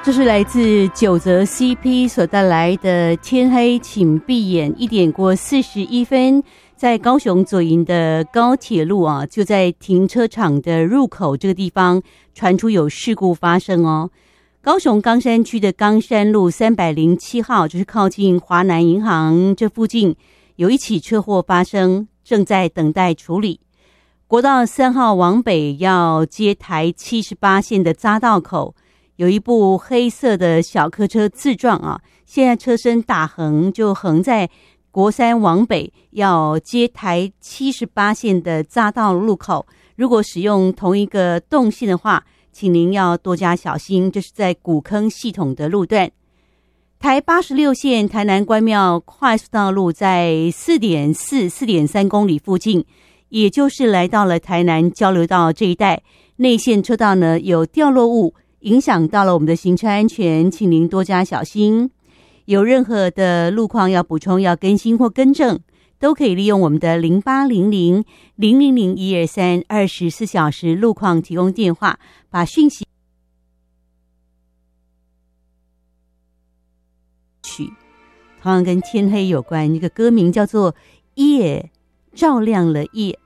这是来自九泽 CP 所带来的天黑请闭眼，1点过41分，在高雄左营的高铁路啊，就在停车场的入口这个地方传出有事故发生哦。高雄冈山区的冈山路307号，就是靠近华南银行这附近有一起车祸发生，正在等待处理。国道3号往北要接台78线的匝道口，有一部黑色的小客车自撞啊，现在车身打横，就横在国三往北要接台78线的匝道路口。如果使用同一个动线的话，请您要多加小心，这是在古坑系统的路段。台86线台南关庙快速道路在 4.3 公里附近，也就是来到了台南交流道这一带，内线车道呢有掉落物，影响到了我们的行车安全，请您多加小心。有任何的路况要补充、要更新或更正，都可以利用我们的0800-000-123 24小时路况提供电话，把讯息曲同样跟天黑有关，这个歌名叫做夜照亮了夜。